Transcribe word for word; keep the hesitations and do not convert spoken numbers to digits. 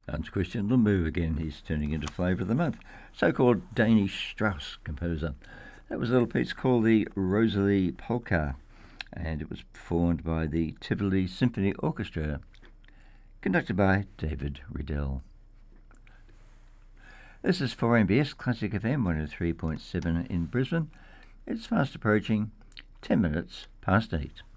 Hans Christian Lumbu again, he's turning into flavour of the month. So-called Danish Strauss composer. That was a little piece called the Rosalie Polka, and it was performed by the Tivoli Symphony Orchestra, conducted by David Riddell. This is four M B S Classic F M one oh three point seven in Brisbane. It's fast approaching ten minutes past eight.